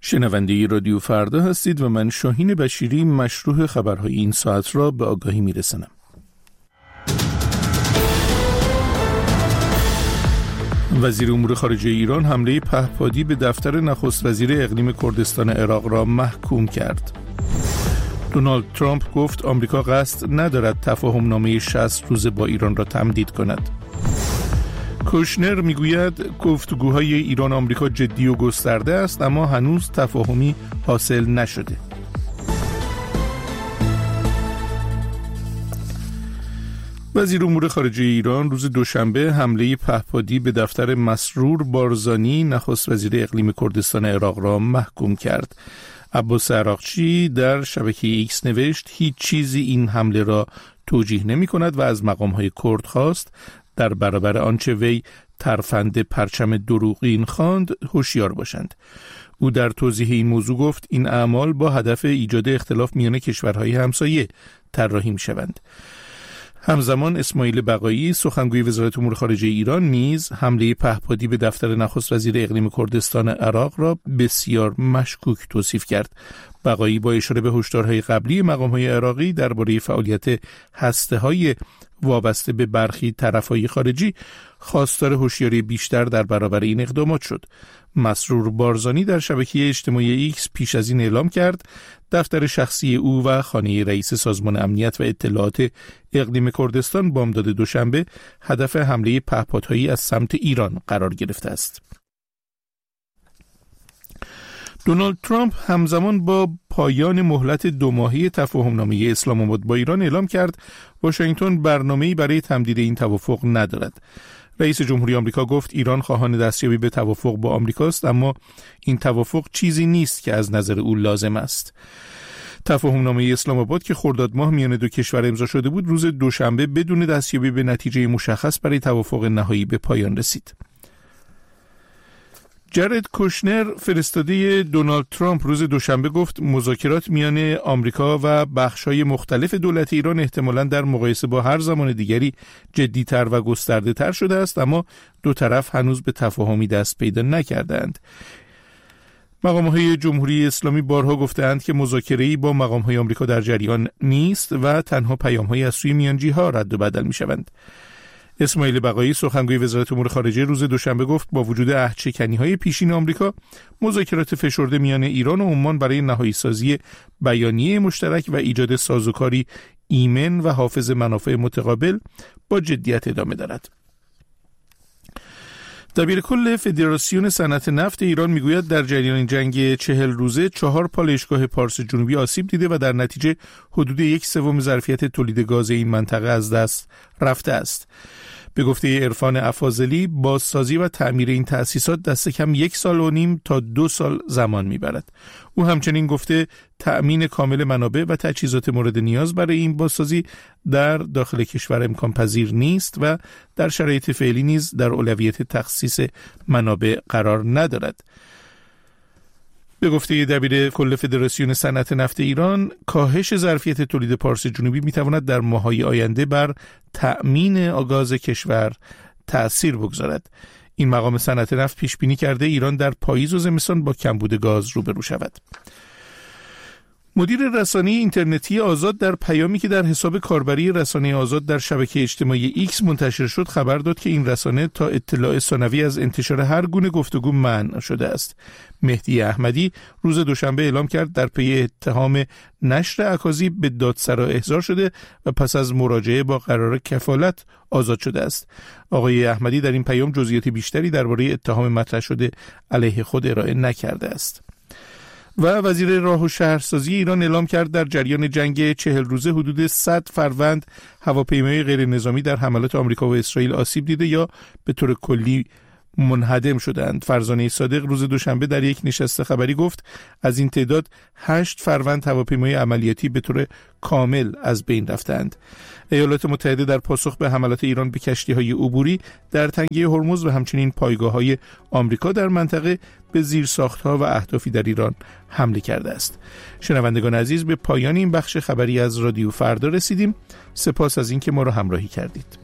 شنونده رادیو فردا هستید و من شاهین بشیری مشروح خبرهای این ساعت را به آگاهی میرسانم. وزیر امور خارجه ایران حمله پهپادی به دفتر نخست وزیر اقلیم کردستان عراق را محکوم کرد. دونالد ترامپ گفت آمریکا قصد ندارد تفاهم نامه 60 روزه با ایران را تمدید کند. کوشنر میگوید گفتگوهای ایران آمریکا جدی و گسترده است اما هنوز تفاهمی حاصل نشده. وزیر امور خارجه ایران روز دوشنبه حمله پهپادی به دفتر مسرور بارزانی نخست وزیر اقلیم کردستان عراق را محکوم کرد. عباس عراقچی در شبکه ایکس نوشت هیچ چیزی این حمله را توجیه نمی کند و از مقام‌های کرد خواست در برابر آنچه وی ترفند پرچم دروغین خواند هوشیار باشند. او در توضیح این موضوع گفت این اعمال با هدف ایجاد اختلاف میان کشورهای همسایه طراحی می‌شوند. همزمان اسماعیل بقایی سخنگوی وزارت امور خارجه ایران نیز حمله پهپادی به دفتر نخست وزیر اقلیم کردستان عراق را بسیار مشکوک توصیف کرد. بقایی با اشاره به هشدارهای قبلی مقام‌های عراقی درباره فعالیت هسته‌های وابسته به برخی طرف‌های خارجی خواستار هوشیاری بیشتر در برابر این اقدامات شد. مسرور بارزانی در شبکه اجتماعی ایکس پیش از این اعلام کرد دفتر شخصی او و خانه رئیس سازمان امنیت و اطلاعات اقلیم کردستان بامداد دوشنبه هدف حمله پهپادهایی از سمت ایران قرار گرفته است. دونالد ترامپ همزمان با پایان مهلت 2 ماهه تفاهمنامه اسلام آباد با ایران اعلام کرد واشنگتن برنامه‌ای برای تمدید این توافق ندارد. رئیس جمهوری آمریکا گفت ایران خواهان دستیابی به توافق با آمریکاست اما این توافق چیزی نیست که از نظر او لازم است. تفاهمنامه اسلام آباد که خرداد ماه میان 2 کشور امضا شده بود روز دوشنبه بدون دستیابی به نتیجه مشخص برای توافق نهایی به پایان رسید. جارد کوشنر فرستاده دونالد ترامپ روز دوشنبه گفت مذاکرات میان آمریکا و بخش‌های مختلف دولت ایران احتمالاً در مقایسه با هر زمان دیگری جدی‌تر و گسترده‌تر شده است اما 2 طرف هنوز به تفاهمی دست پیدا نکردند. مقام‌های جمهوری اسلامی بارها گفته‌اند که مذاکره‌ای با مقام‌های آمریکا در جریان نیست و تنها پیام‌هایی از سوی میانجی‌ها رد و بدل می‌شوند. اسماعیل بقایی سخنگوی وزارت امور خارجه روز دوشنبه گفت با وجود عهدشکنی‌های پیشین آمریکا مذاکرات فشرده میان ایران و عمان برای نهایی سازی بیانیه مشترک و ایجاد سازوکاری ایمن و حافظ منافع متقابل با جدیت ادامه دارد. دبیرکل فدراسیون صنعت نفت ایران میگوید در جریان جنگ 40 روزه 4 پالایشگاه پارس جنوبی آسیب دیده و در نتیجه حدود 1/3 ظرفیت تولید گاز این منطقه از دست رفته است. به گفته عرفان افاضلی بازسازی و تعمیر این تأسیسات دست کم 1.5 سال تا 2 سال زمان میبرد. او همچنین گفته تأمین کامل منابع و تجهیزات مورد نیاز برای این بازسازی در داخل کشور امکان پذیر نیست و در شرایط فعلی نیز در اولویت تخصیص منابع قرار ندارد. به گفته دبیر کل فدراسیون صنعت نفت ایران کاهش ظرفیت تولید پارس جنوبی میتواند در ماه‌های آینده بر تأمین گاز کشور تأثیر بگذارد. این مقام صنعت نفت پیش بینی کرده ایران در پاییز و زمستان با کمبود گاز روبرو شود. مدیر رسانه اینترنتی آزاد در پیامی که در حساب کاربری رسانه آزاد در شبکه اجتماعی ایکس منتشر شد خبر داد که این رسانه تا اطلاع ثانوی از انتشار هر گونه گفتگو منع شده است. مهدی احمدی روز دوشنبه اعلام کرد در پی اتهام نشر اکاذیب به دادسرا احضار شده و پس از مراجعه با قرار کفالت آزاد شده است. آقای احمدی در این پیام جزئیات بیشتری درباره اتهام مطرح شده علیه خود ارائه نکرده است. و وزیر راه و شهرسازی ایران اعلام کرد در جریان جنگ 40 روزه حدود 100 فروند هواپیمای غیر نظامی در حملات آمریکا و اسرائیل آسیب دیده یا به طور کلی منهدم شدند. فرزانه صادق روز دوشنبه در یک نشست خبری گفت از این تعداد 8 فروند هواپیمای عملیاتی به طور کامل از بین رفتند. ایالات متحده در پاسخ به حملات ایران به کشتی‌های عبوری در تنگه هرمز و همچنین پایگاه‌های آمریکا در منطقه به زیرساخت‌ها و اهدافی در ایران حمله کرده است. شنوندگان عزیز، به پایان این بخش خبری از رادیو فردا رسیدیم. سپاس از اینکه ما را همراهی کردید.